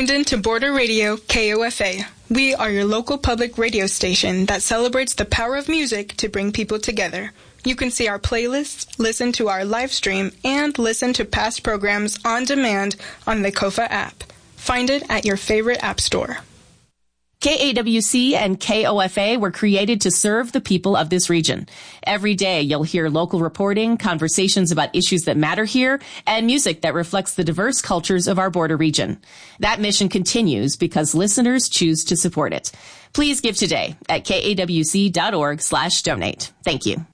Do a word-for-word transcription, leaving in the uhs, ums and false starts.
tuned in to Border Radio K O F A. We are your local public radio station that celebrates the power of music to bring people together. You can see our playlists, listen to our live stream, and listen to past programs on demand on the Kofa app. Find it at your favorite app store. K A W C and K O F A were created to serve the people of this region. Every day, you'll hear local reporting, conversations about issues that matter here, and music that reflects the diverse cultures of our border region. That mission continues because listeners choose to support it. Please give today at kawc.org slash donate. Thank you.